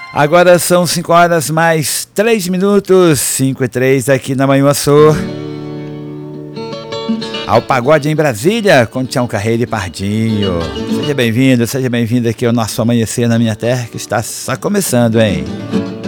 Agora são 5 horas mais 3 minutos, 5 e 3 aqui na Manhuaçu. Ao Pagode em Brasília, com Tião Carreiro e Pardinho. Seja bem-vindo aqui ao nosso Amanhecer na Minha Terra, que está só começando, hein?